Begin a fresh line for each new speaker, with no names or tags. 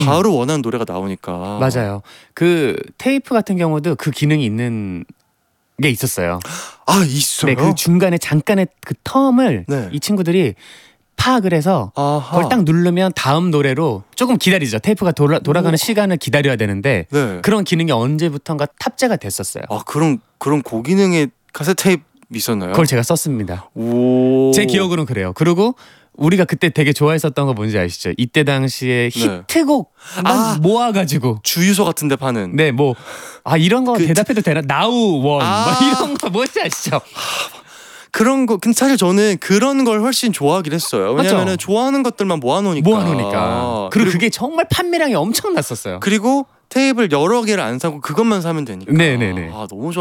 바로 원하는 노래가 나오니까.
맞아요. 그 테이프 같은 경우도 그 기능이 있는 게 있었어요.
아, 있어요?
네, 그 중간에 잠깐의 그 텀을
네.
이 친구들이 파악을 해서
아하.
그걸 딱 누르면 다음 노래로 조금 기다리죠. 테이프가 돌아가는 시간을 기다려야 되는데
네.
그런 기능이 언제부턴가 탑재가 됐었어요.
아, 그런 고기능의 카세트 테이프 있었나요?
그걸 제가 썼습니다.
오.
제 기억으로는 그래요. 그리고 우리가 그때 되게 좋아했었던 거 뭔지 아시죠? 이때 당시에
네.
히트곡만 모아가지고
주유소 같은 데 파는.
네, 뭐 이런 거
그
대답해도 되나? 나우원 막 이런 거 뭔지 아시죠?
그런 거. 근데 사실 저는 그런 걸 훨씬 좋아하긴 했어요. 왜냐면은 좋아하는 것들만 모아놓으니까.
그리고 그게 정말 판매량이 엄청났었어요.
그리고 테이프를 여러 개를 안 사고 그것만 사면 되니까.
네네네.
아, 너무 좋아.